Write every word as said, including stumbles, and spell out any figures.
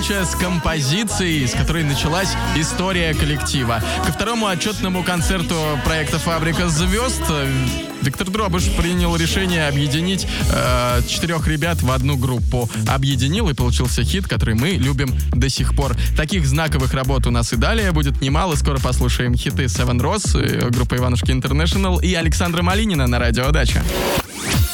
с композицией, с которой началась история коллектива. Ко второму отчетному концерту проекта «Фабрика звезд» Виктор Дробыш принял решение объединить э, четырех ребят в одну группу. Объединил, и получился хит, который мы любим до сих пор. Таких знаковых работ у нас и далее будет немало. Скоро послушаем хиты Seven Rose, группа Иванушки Интернешнл и Александра Малинина на радио «Дача».